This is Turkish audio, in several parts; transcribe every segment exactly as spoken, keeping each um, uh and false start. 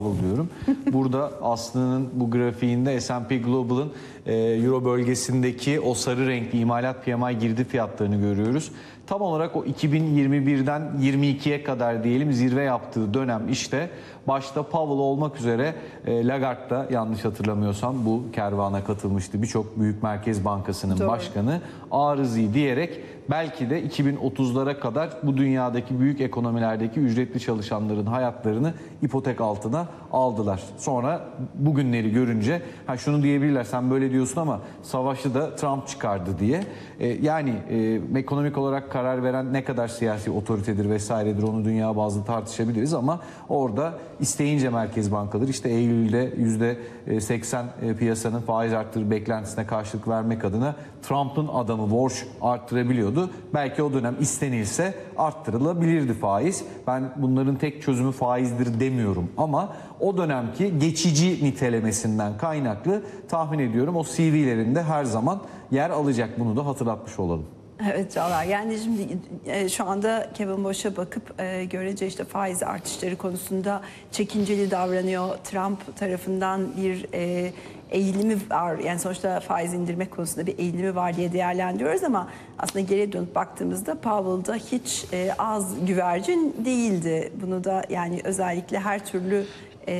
diyorum. Burada Aslı'nın bu grafiğinde S and P Global'ın e, Euro bölgesindeki o sarı renkli imalat P M I girdi fiyatlarını görüyoruz. Tam olarak o iki bin yirmi birden yirmi ikiye kadar diyelim zirve yaptığı dönem işte başta Powell olmak üzere e, Lagarde da yanlış hatırlamıyorsam bu kervana katılmıştı. Birçok büyük merkez bankasının Doğru. başkanı arızi diyerek belki de iki bin otuzlara kadar bu dünyadaki büyük ekonomilerdeki ücretli çalışanların hayatlarını ipotek altına aldılar. Sonra bugünleri görünce ha şunu diyebilirler, sen böyle diyorsun ama savaşı da Trump çıkardı diye. E, yani e, ekonomik olarak karar veren ne kadar siyasi otoritedir vesairedir onu dünya bazlı tartışabiliriz ama orada isteyince merkez bankaları işte Eylül'de yüzde seksen piyasanın faiz arttırı beklentisine karşılık vermek adına Trump'ın adamı Walsh arttırabiliyordu. Belki o dönem istenilse arttırılabilirdi faiz. Ben bunların tek çözümü faizdir demiyorum ama o dönemki geçici nitelemesinden kaynaklı tahmin ediyorum o C V'lerinde her zaman yer alacak, bunu da hatırlatmış olalım. Evet Çağlar, yani şimdi e, şu anda Kevin Walsh'a bakıp e, görece işte faiz artışları konusunda çekinceli davranıyor. Trump tarafından bir e, eğilimi var, yani sonuçta faiz indirmek konusunda bir eğilimi var diye değerlendiriyoruz ama aslında geriye dönüp baktığımızda Powell'da hiç e, az güvercin değildi. Bunu da yani özellikle her türlü e,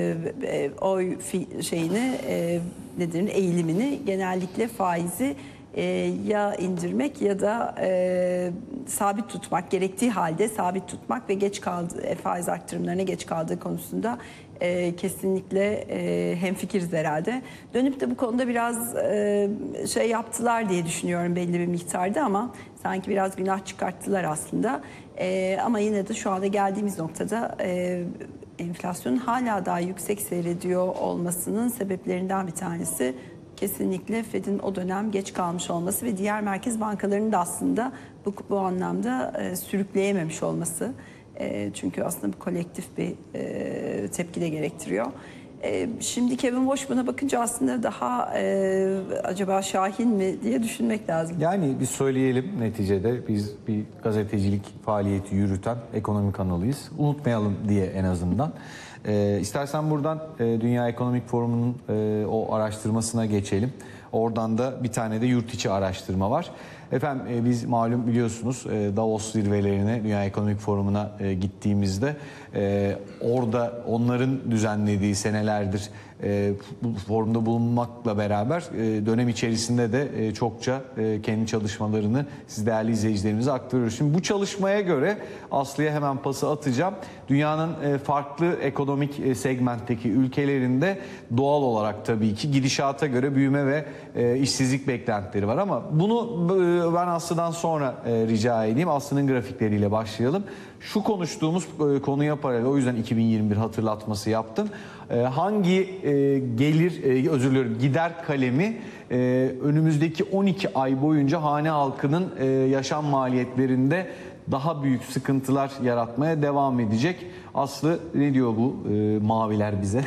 e, oy fi, şeyini e, nedir eğilimini genellikle faizi E, ya indirmek ya da e, sabit tutmak gerektiği halde sabit tutmak ve geç kaldı e, faiz arttırımlarına geç kaldığı konusunda e, kesinlikle e, hemfikiriz herhalde. Dönüp de bu konuda biraz e, şey yaptılar diye düşünüyorum belli bir miktarda ama sanki biraz günah çıkarttılar aslında. E, ama yine de şu anda geldiğimiz noktada e, enflasyonun hala daha yüksek seyrediyor olmasının sebeplerinden bir tanesi kesinlikle Fed'in o dönem geç kalmış olması ve diğer merkez bankalarının da aslında bu, bu anlamda e, sürükleyememiş olması. E, çünkü aslında bu kolektif bir e, tepki de gerektiriyor. E, şimdi Kevin Walsh buna bakınca aslında daha e, acaba şahin mi diye düşünmek lazım. Yani biz söyleyelim, neticede biz bir gazetecilik faaliyeti yürüten ekonomi kanalıyız. Unutmayalım diye en azından. Ee, istersen buradan e, Dünya Ekonomik Forumu'nun e, o araştırmasına geçelim. Oradan da bir tane de yurt içi araştırma var. Efendim e, biz malum biliyorsunuz e, Davos zirvelerine, Dünya Ekonomik Forumu'na e, gittiğimizde e, orada onların düzenlediği senelerdir e, bu forumda bulunmakla beraber e, dönem içerisinde de e, çokça e, kendi çalışmalarını siz değerli izleyicilerimize aktarıyoruz. Şimdi bu çalışmaya göre Aslı'ya hemen pası atacağım. Dünyanın e, farklı ekonomik e, segmentteki ülkelerinde doğal olarak tabii ki gidişata göre büyüme ve e, işsizlik beklentileri var ama bunu e, ben Aslı'dan sonra e, rica edeyim. Aslı'nın grafikleriyle başlayalım. Şu konuştuğumuz e, konuya paralel, o yüzden iki bin yirmi bir hatırlatması yaptım. E, hangi e, gelir, e, özür diliyorum, gider kalemi e, önümüzdeki on iki ay boyunca hane halkının e, yaşam maliyetlerinde daha büyük sıkıntılar yaratmaya devam edecek. Aslı ne diyor bu e, maviler bize?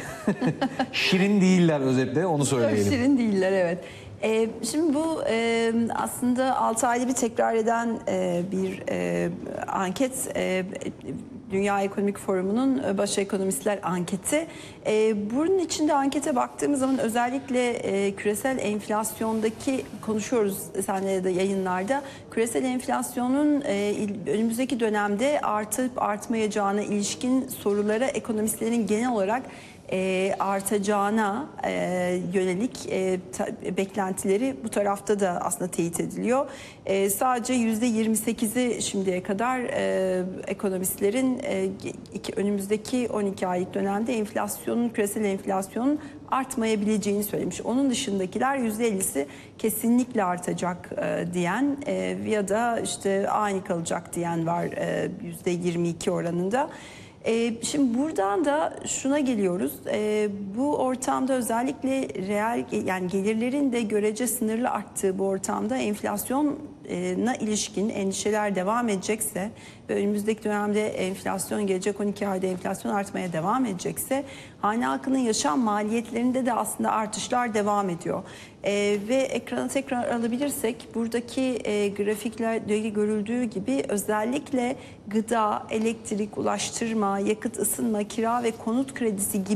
Şirin değiller, özetle onu söyleyelim. Şirin değiller, evet. Ee, şimdi bu e, aslında altı ayda bir tekrar eden e, bir e, anket, e, Dünya Ekonomik Forumu'nun baş ekonomistler anketi. E, bunun içinde ankete baktığımız zaman özellikle e, küresel enflasyondaki konuşuyoruz senle de yayınlarda. Küresel enflasyonun e, önümüzdeki dönemde artıp artmayacağına ilişkin sorulara ekonomistlerin genel olarak E, artacağına e, yönelik e, ta, beklentileri bu tarafta da aslında teyit ediliyor. E, sadece yüzde yirmi sekizi şimdiye kadar e, ekonomistlerin e, iki, önümüzdeki on iki aylık dönemde enflasyonun, küresel enflasyonun artmayabileceğini söylemiş. Onun dışındakiler yüzde ellisi kesinlikle artacak e, diyen e, ya da işte aynı kalacak diyen var e, yüzde yirmi iki oranında. Ee, şimdi buradan da şuna geliyoruz. Ee, bu ortamda özellikle reel, yani gelirlerin de görece sınırlı arttığı bu ortamda enflasyon ilişkin endişeler devam edecekse ve önümüzdeki dönemde enflasyon gelecek on iki ayda enflasyon artmaya devam edecekse hane halkının yaşam maliyetlerinde de aslında artışlar devam ediyor. Ee, ve ekrana tekrar alabilirsek buradaki e, grafiklerde görüldüğü gibi özellikle gıda, elektrik, ulaştırma, yakıt ısınma, kira ve konut kredisi gibi